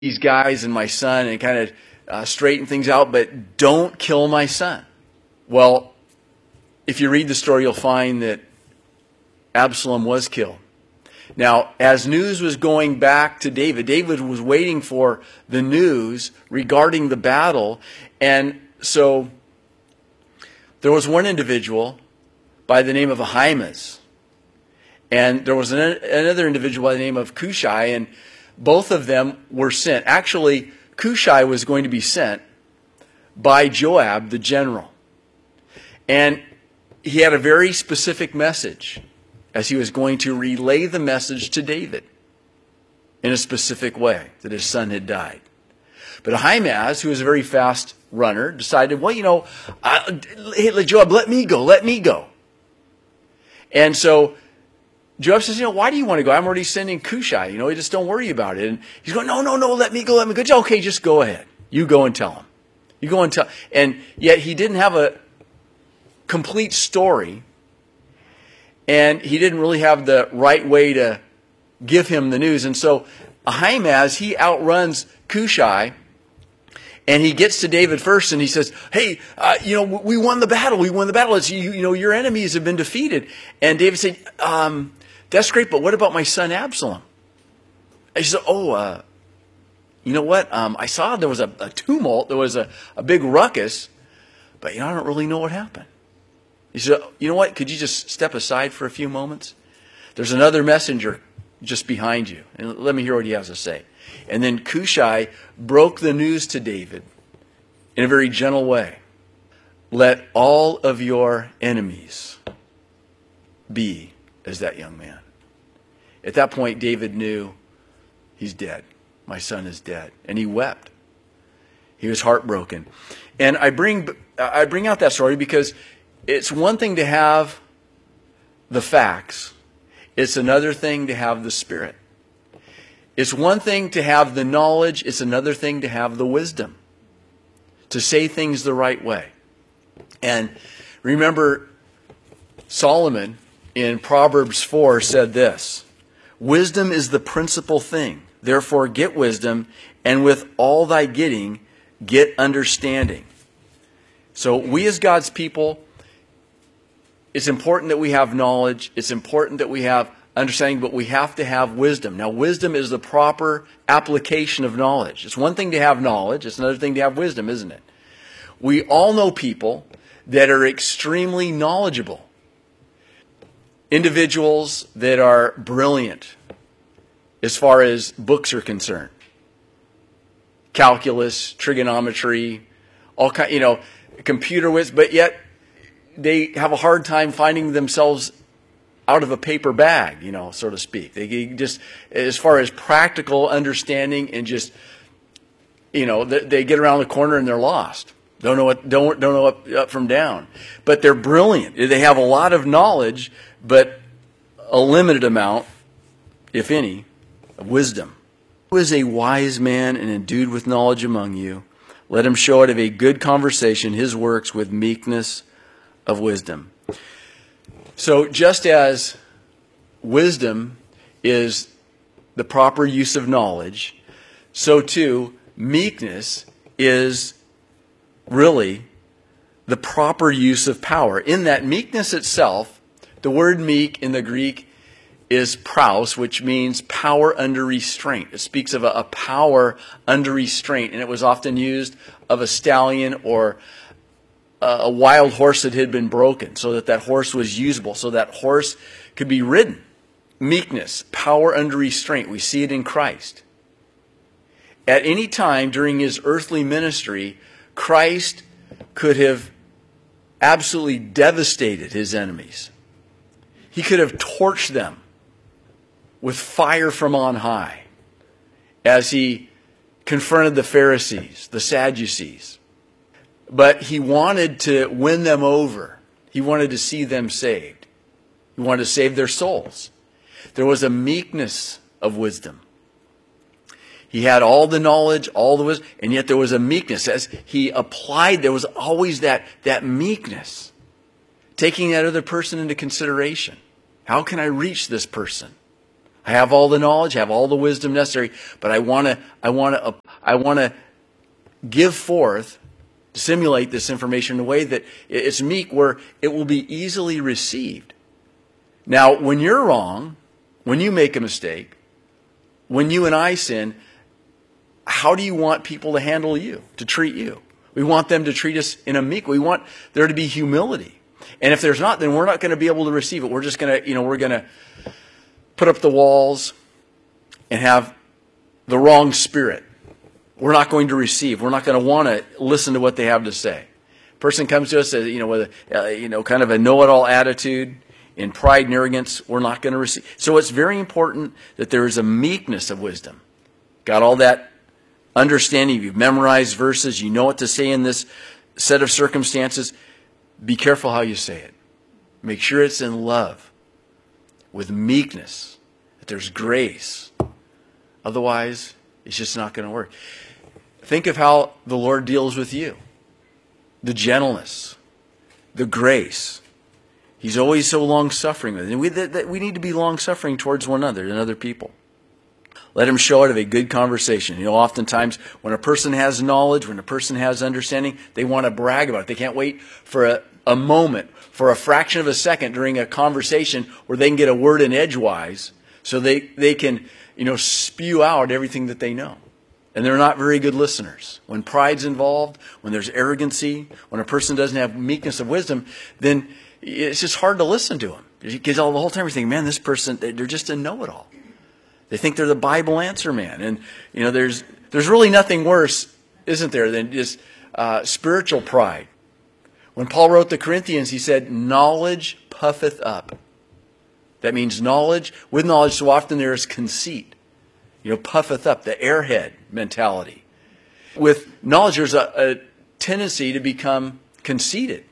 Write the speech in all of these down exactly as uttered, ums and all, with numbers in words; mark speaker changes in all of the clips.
Speaker 1: these guys and my son and kind of uh, straighten things out, but don't kill my son. Well, if you read the story, you'll find that Absalom was killed. Now, as news was going back to David, David was waiting for the news regarding the battle. And so there was one individual by the name of Ahimaaz. And there was an, another individual by the name of Cushai. And both of them were sent. Actually, Cushai was going to be sent by Joab, the general. And he had a very specific message, as he was going to relay the message to David in a specific way, that his son had died. But Ahimaaz, who was a very fast runner, decided, well, you know, uh, hey, Joab, let me go, let me go. And so Joab says, you know, why do you want to go? I'm already sending Cushai, you know, just don't worry about it. And he's going, no, no, no, let me go, let me go. Okay, just go ahead. You go and tell him. You go and tell. And yet he didn't have a complete story. And he didn't really have the right way to give him the news. And so Ahimaaz, he outruns Cushai. And he gets to David first and he says, hey, uh, you know, we won the battle. We won the battle. It's, you, you know, your enemies have been defeated. And David said, um, that's great, but what about my son Absalom? And he said, oh, uh, you know what? Um, I saw there was a, a tumult. There was a, a big ruckus. But, you know, I don't really know what happened. He said, you know what? Could you just step aside for a few moments? There's another messenger just behind you. And let me hear what he has to say. And then Cushai broke the news to David in a very gentle way. Let all of your enemies be as that young man. At that point, David knew he's dead. My son is dead. And he wept. He was heartbroken. And I bring, I bring out that story because it's one thing to have the facts. It's another thing to have the Spirit. It's one thing to have the knowledge. It's another thing to have the wisdom. To say things the right way. And remember, Solomon in Proverbs four said this, wisdom is the principal thing. Therefore get wisdom, and with all thy getting, get understanding. So we as God's people, it's important that we have knowledge. It's important that we have understanding, but we have to have wisdom. Now, wisdom is the proper application of knowledge. It's one thing to have knowledge. It's another thing to have wisdom, isn't it? We all know people that are extremely knowledgeable. Individuals that are brilliant as far as books are concerned. Calculus, trigonometry, all kind, you know, computer whiz, but yet they have a hard time finding themselves out of a paper bag, you know, so to speak. They just, as far as practical understanding and just, you know, they get around the corner and they're lost. Don't know what, don't, don't know up, up from down. But they're brilliant. They have a lot of knowledge, but a limited amount, if any, of wisdom. Who is a wise man and endued with knowledge among you? Let him show out of a good conversation his works with meekness of wisdom. So just as wisdom is the proper use of knowledge, so too meekness is really the proper use of power. In that meekness itself, the word meek in the Greek is praus, which means power under restraint. It speaks of a, a power under restraint, and it was often used of a stallion or a wild horse that had been broken, so that that horse was usable, so that horse could be ridden. Meekness, power under restraint. We see it in Christ. At any time during his earthly ministry, Christ could have absolutely devastated his enemies. He could have torched them with fire from on high as he confronted the Pharisees, the Sadducees. But he wanted to win them over. He wanted to see them saved. He wanted to save their souls. There was a meekness of wisdom. He had all the knowledge, all the wisdom, and yet there was a meekness. As he applied, there was always that, that meekness. Taking that other person into consideration. How can I reach this person? I have all the knowledge, I have all the wisdom necessary, but I want to, I want to, I want to give forth, simulate this information in a way that it's meek, where it will be easily received. Now, when you're wrong, when you make a mistake, when you and I sin, how do you want people to handle you, to treat you? We want them to treat us in a meek. We want there to be humility. And if there's not, then we're not going to be able to receive it. We're just going to, you know, we're going to put up the walls and have the wrong spirit. We're not going to receive. We're not going to want to listen to what they have to say. A person comes to us, you know, with a, uh, you know, kind of a know-it-all attitude, in pride and arrogance, we're not going to receive. So it's very important that there is a meekness of wisdom. Got all that understanding. You've memorized verses. You know what to say in this set of circumstances. Be careful how you say it. Make sure it's in love, with meekness, that there's grace. Otherwise, it's just not going to work. Think of how the Lord deals with you. The gentleness, the grace. He's always so long-suffering with it. And we, that, that we need to be long-suffering towards one another and other people. Let him show out of a good conversation. You know, oftentimes when a person has knowledge, when a person has understanding, they want to brag about it. They can't wait for a, a moment, for a fraction of a second during a conversation where they can get a word in edgewise so they, they can, you know, spew out everything that they know. And they're not very good listeners. When pride's involved, when there's arrogancy, when a person doesn't have meekness of wisdom, then it's just hard to listen to them. Because all the whole time you're thinking, man, this person, they're just a know-it-all. They think they're the Bible answer man. And, you know, there's there's really nothing worse, isn't there, than just uh, spiritual pride. When Paul wrote the Corinthians, he said, knowledge puffeth up. That means knowledge. With knowledge, so often there is conceit. You know, puffeth up, the airhead mentality. With knowledge, there's a, a tendency to become conceited.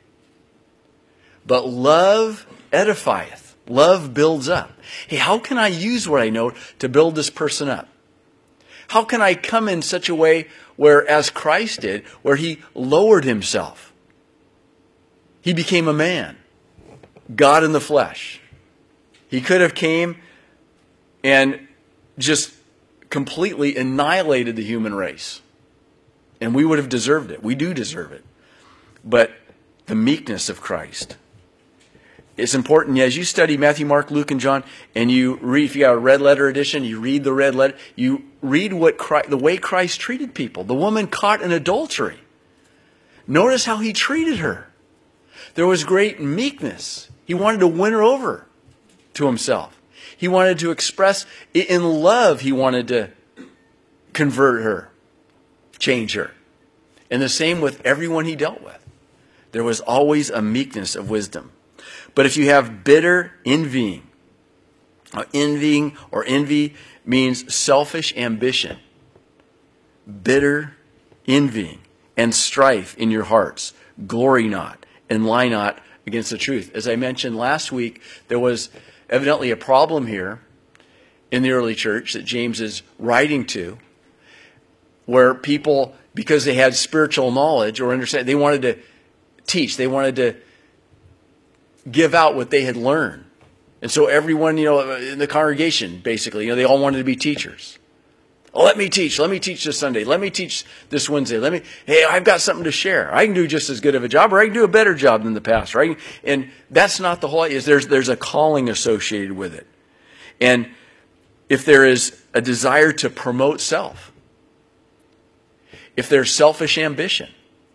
Speaker 1: But love edifieth. Love builds up. Hey, how can I use what I know to build this person up? How can I come in such a way where, as Christ did, where he lowered himself? He became a man, God in the flesh. He could have came and just completely annihilated the human race. And we would have deserved it. We do deserve it. But the meekness of Christ. It's important as you study Matthew, Mark, Luke, and John, and you read, if you got a red letter edition, you read the red letter, you read what Christ, the way Christ treated people. The woman caught in adultery. Notice how he treated her. There was great meekness. He wanted to win her over to himself. He wanted to express, in love, he wanted to convert her, change her. And the same with everyone he dealt with. There was always a meekness of wisdom. But if you have bitter envying, uh, envying or envy means selfish ambition, bitter envying and strife in your hearts, glory not and lie not against the truth. As I mentioned last week, there was evidently a problem here in the early church that James is writing to, where people, because they had spiritual knowledge or understand, they wanted to teach, they wanted to give out what they had learned. And so everyone, you know, in the congregation, basically, you know, they all wanted to be teachers. Oh, let me teach. Let me teach this Sunday. Let me teach this Wednesday. Let me, hey, I've got something to share. I can do just as good of a job, or I can do a better job than the pastor. Right? And that's not the whole idea. There's, there's a calling associated with it. And if there is a desire to promote self, if there's selfish ambition,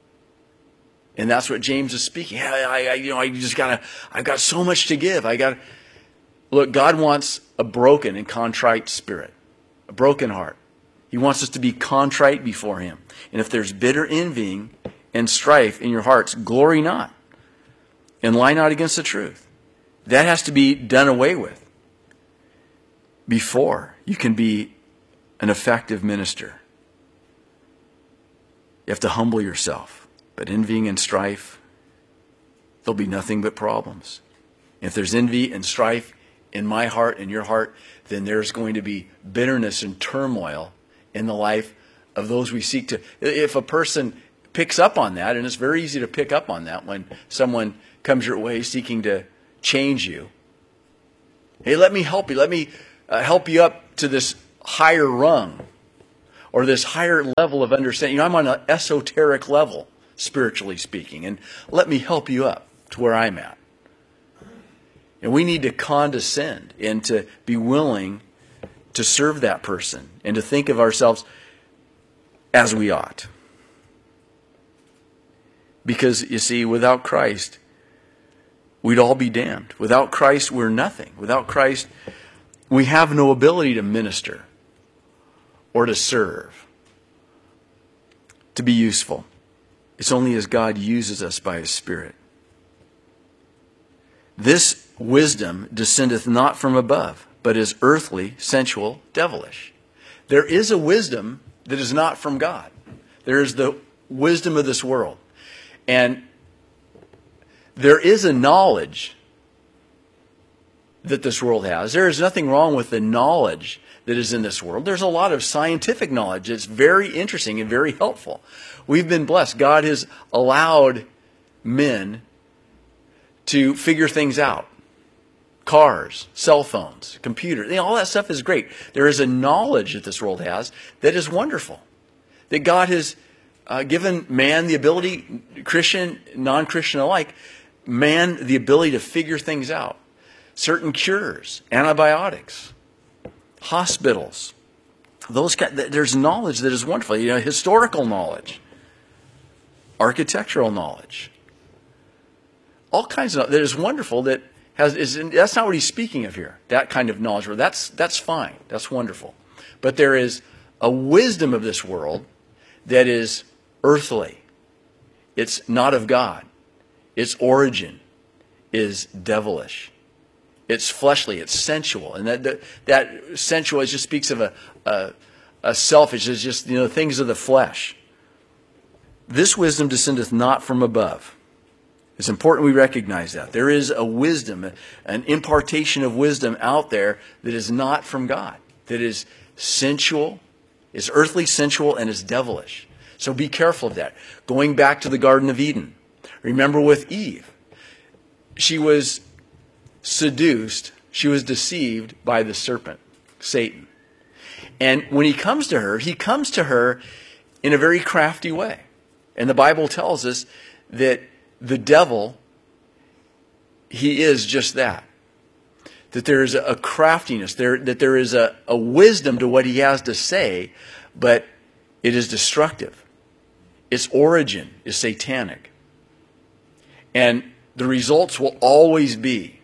Speaker 1: and that's what James is speaking. I, I, you know, I just gotta. I've got so much to give. I got. Look, God wants a broken and contrite spirit, a broken heart. He wants us to be contrite before Him. And if there's bitter envying and strife in your hearts, glory not, and lie not against the truth. That has to be done away with before you can be an effective minister. You have to humble yourself. But envying and strife, there'll be nothing but problems. If there's envy and strife in my heart and your heart, then there's going to be bitterness and turmoil in the life of those we seek to. If a person picks up on that, and it's very easy to pick up on that when someone comes your way seeking to change you. Hey, let me help you. Let me uh, help you up to this higher rung or this higher level of understanding. You know, I'm on an esoteric level, spiritually speaking, and let me help you up to where I'm at. And we need to condescend and to be willing to serve that person and to think of ourselves as we ought. Because, you see, without Christ, we'd all be damned. Without Christ, we're nothing. Without Christ, we have no ability to minister or to serve, to be useful. It's only as God uses us by His Spirit. This wisdom descendeth not from above, but is earthly, sensual, devilish. There is a wisdom that is not from God. There is the wisdom of this world. And there is a knowledge that this world has. There is nothing wrong with the knowledge that is in this world. There's a lot of scientific knowledge that's very interesting and very helpful. We've been blessed. God has allowed men to figure things out. Cars, cell phones, computers, you know, all that stuff is great. There is a knowledge that this world has that is wonderful. That God has uh, given man the ability, Christian, non-Christian alike, man the ability to figure things out. Certain cures, antibiotics, hospitals. Those kind, there's knowledge that is wonderful. You know, historical knowledge, architectural knowledge, all kinds of. That is wonderful. That has is that's not what he's speaking of here. That kind of knowledge. That's that's fine. That's wonderful. But there is a wisdom of this world that is earthly. It's not of God. Its origin is devilish. It's fleshly. It's sensual, and that that, that sensual it just speaks of a a, a selfish. It's just you know things of the flesh. This wisdom descendeth not from above. It's important we recognize that. There is a wisdom, an impartation of wisdom out there that is not from God, that is sensual, is earthly, sensual, and is devilish. So be careful of that. Going back to the Garden of Eden, remember with Eve, she was seduced, she was deceived by the serpent, Satan. And when he comes to her, he comes to her in a very crafty way. And the Bible tells us that the devil, he is just that. That there is a craftiness, there, that there is a, a wisdom to what he has to say, but it is destructive. Its origin is satanic. And the results will always be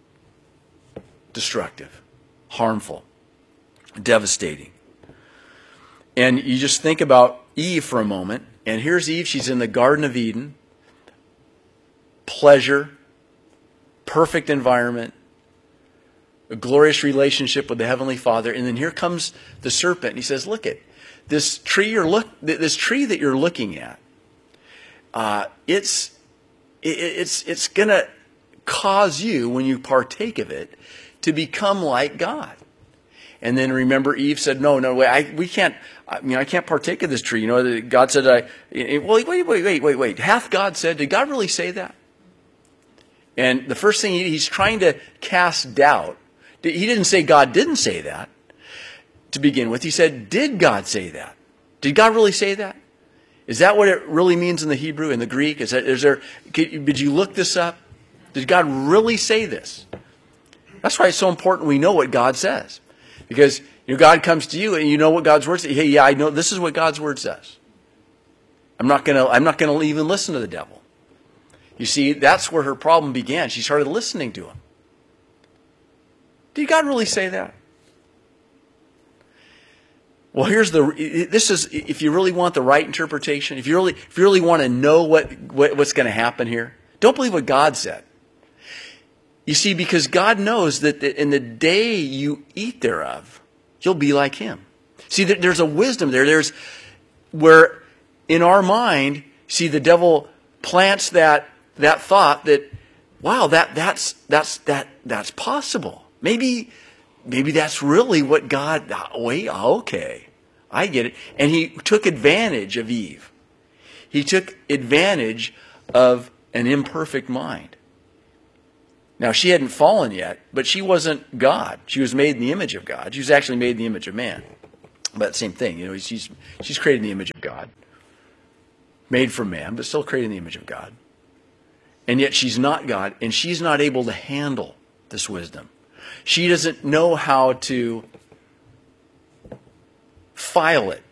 Speaker 1: destructive, harmful, devastating. And you just think about Eve for a moment, and here's Eve, she's in the Garden of Eden, pleasure, perfect environment, a glorious relationship with the Heavenly Father, and then here comes the serpent, and he says, look at this tree you're look this tree that you're looking at, uh, it's it, it's it's gonna cause you, when you partake of it, to become like God. And then remember, Eve said, "No, no, wait, I, we can't. I mean, I can't partake of this tree." You know, God said, "I." Well, wait, wait, wait, wait, wait. Hath God said? Did God really say that? And the first thing he, he's trying to cast doubt. He didn't say God didn't say that to begin with. He said, "Did God say that? Did God really say that? Is that what it really means in the Hebrew, in the Greek? Is that is there? Did you look this up? Did God really say this?" That's why it's so important we know what God says. Because you know, God comes to you and you know what God's word says. Hey, yeah, I know this is what God's word says. I'm not gonna I'm not gonna even listen to the devil. You see, that's where her problem began. She started listening to him. Did God really say that? Well, here's the this is if you really want the right interpretation, if you really if you really want to know what, what what's going to happen here, don't believe what God said. You see, because God knows that in the day you eat thereof, you'll be like him. See, there's a wisdom there. There's where in our mind, see, the devil plants that that thought that, wow, that that's that's that that's possible. Maybe maybe that's really what God. Wait, okay, I get it. And he took advantage of Eve. He took advantage of an imperfect mind. Now, she hadn't fallen yet, but she wasn't God. She was made in the image of God. She was actually made in the image of man. But same thing, you know, she's, she's created in the image of God. Made from man, but still created in the image of God. And yet she's not God, and she's not able to handle this wisdom. She doesn't know how to file it.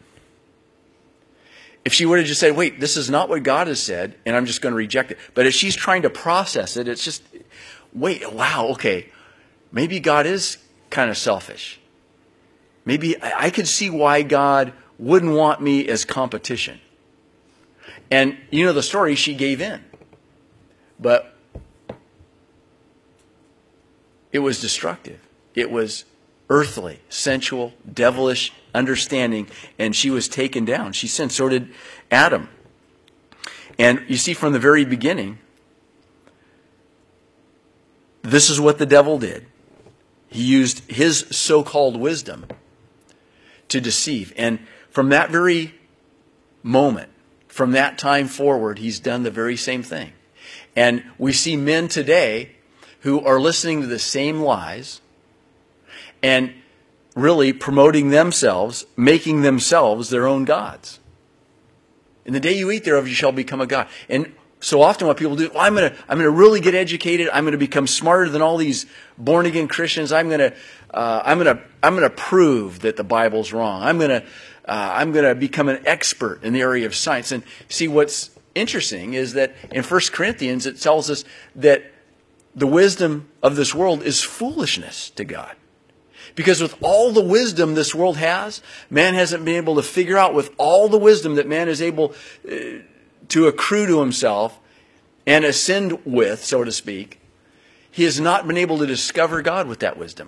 Speaker 1: If she would have just said, wait, this is not what God has said, and I'm just going to reject it. But if she's trying to process it, it's just, wait, wow, okay, maybe God is kind of selfish. Maybe I could see why God wouldn't want me as competition. And you know the story, she gave in. But it was destructive. It was earthly, sensual, devilish understanding, and she was taken down. She sinned. So did Adam. And you see from the very beginning, this is what the devil did. He used his so-called wisdom to deceive. And from that very moment, from that time forward, he's done the very same thing. And we see men today who are listening to the same lies and really promoting themselves, making themselves their own gods. In the day you eat thereof, you shall become a god. And so often what people do, well, I'm going to I'm going to really get educated. I'm going to become smarter than all these born again Christians. I'm going to uh, I'm going to I'm going to prove that the Bible's wrong. I'm going to uh, I'm going to become an expert in the area of science. And see, what's interesting is that in First Corinthians it tells us that the wisdom of this world is foolishness to God. Because with all the wisdom this world has, man hasn't been able to figure out, with all the wisdom that man is able uh, to accrue to himself and ascend with, so to speak, he has not been able to discover God with that wisdom.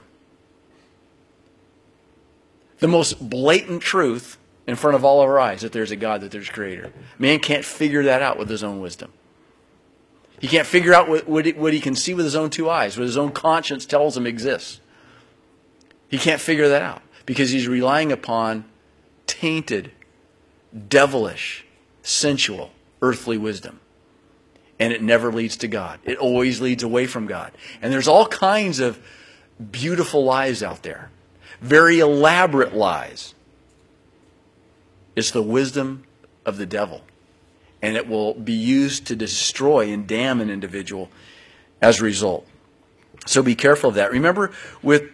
Speaker 1: The most blatant truth in front of all of our eyes, that there's a God, that there's a creator. Man can't figure that out with his own wisdom. He can't figure out what, what, he, what he can see with his own two eyes, what his own conscience tells him exists. He can't figure that out because he's relying upon tainted, devilish, sensual, earthly wisdom. And it never leads to God. It always leads away from God. And there's all kinds of beautiful lies out there. Very elaborate lies. It's the wisdom of the devil. And it will be used to destroy and damn an individual as a result. So be careful of that. Remember with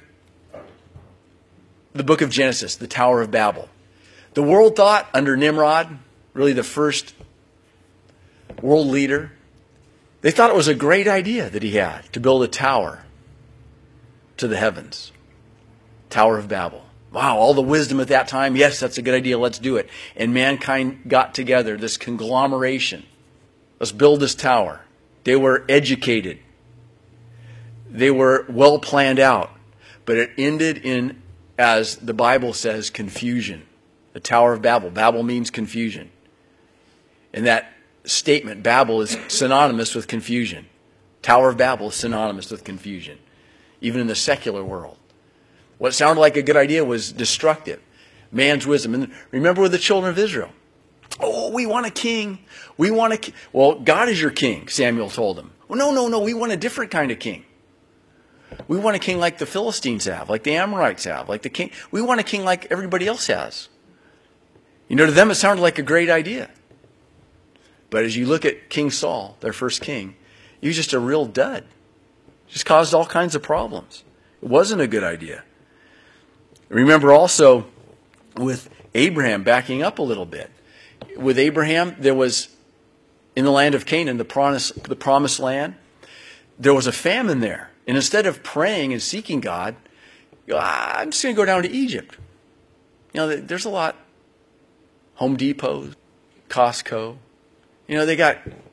Speaker 1: the book of Genesis, the Tower of Babel. The world thought under Nimrod, really the first world leader, they thought it was a great idea that he had to build a tower to the heavens. Tower of Babel. Wow, all the wisdom at that time. Yes, that's a good idea. Let's do it. And mankind got together, this conglomeration. Let's build this tower. They were educated. They were well planned out. But it ended in, as the Bible says, confusion. The Tower of Babel. Babel means confusion. And that statement, Babel, is synonymous with confusion. Tower of Babel is synonymous with confusion. Even in the secular world. What sounded like a good idea was destructive. Man's wisdom. And remember with the children of Israel. Oh, we want a king. We want a king. Well, God is your king, Samuel told them. Well, no, no, no. We want a different kind of king. We want a king like the Philistines have, like the Amorites have, like the king. We want a king like everybody else has. You know, to them it sounded like a great idea. But as you look at King Saul, their first king, he was just a real dud. Just caused all kinds of problems. It wasn't a good idea. Remember also with Abraham, backing up a little bit. With Abraham, there was, in the land of Canaan, the promised, the promised land, there was a famine there. And instead of praying and seeking God, you know, I'm just going to go down to Egypt. You know, there's a lot. Home Depot, Costco. You know, they got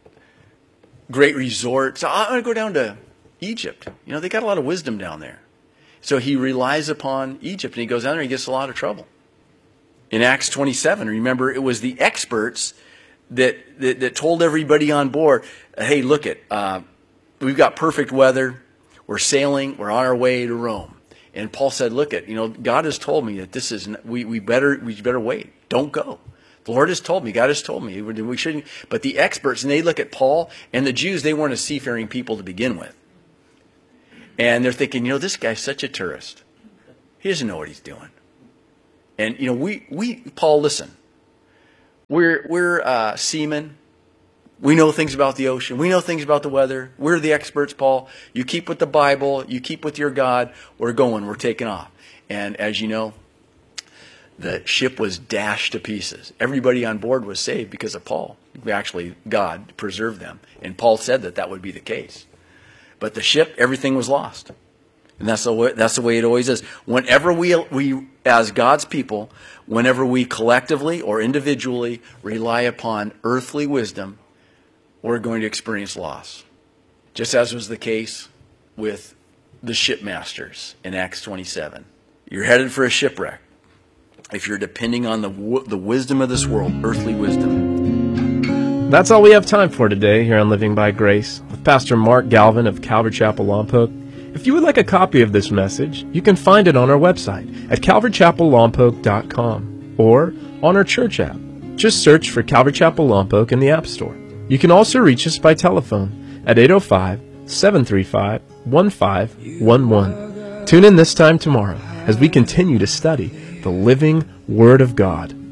Speaker 1: great resorts. I'm going to go down to Egypt. You know, they got a lot of wisdom down there. So he relies upon Egypt, and he goes down there and he gets a lot of trouble. In Acts twenty-seven, remember, it was the experts that that, that told everybody on board, hey, look it, uh, we've got perfect weather. We're sailing. We're on our way to Rome. And Paul said, look it, you know, God has told me that this is, we, we better we better wait. Don't go. The Lord has told me. God has told me. We shouldn't. But the experts, and they look at Paul and the Jews, they weren't a seafaring people to begin with. And they're thinking, you know, this guy's such a tourist. He doesn't know what he's doing. And, you know, we, we Paul, listen, we're, we're uh, seamen. We know things about the ocean. We know things about the weather. We're the experts, Paul. You keep with the Bible. You keep with your God. We're going. We're taking off. And as you know, the ship was dashed to pieces. Everybody on board was saved because of Paul. Actually, God preserved them. And Paul said that that would be the case. But the ship, everything was lost. And that's the way, that's the way it always is. Whenever we, we, as God's people, whenever we collectively or individually rely upon earthly wisdom, we're going to experience loss. Just as was the case with the shipmasters in Acts twenty-seven. You're headed for a shipwreck if you're depending on the, the wisdom of this world, earthly wisdom.
Speaker 2: That's all we have time for today here on Living by Grace with Pastor Mark Galvin of Calvary Chapel Lompoc. If you would like a copy of this message, you can find it on our website at calvary chapel lompoc dot com or on our church app. Just search for Calvary Chapel Lompoc in the App Store. You can also reach us by telephone at eight oh five, seven three five, one five one one. Tune in this time tomorrow as we continue to study the living Word of God.